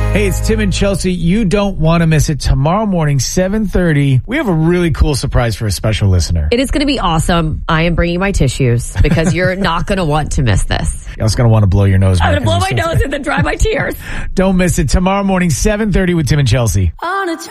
Hey, it's Tim and Chelsea. You don't want to miss it. Tomorrow morning, 7:30, we have a really cool surprise for a special listener. It is going to be awesome. I am bringing my tissues because you're not going to want to miss this. You're also going to want to blow your nose. I'm going to blow my nose and then dry my tears. Don't miss it. Tomorrow morning, 7:30 with Tim and Chelsea.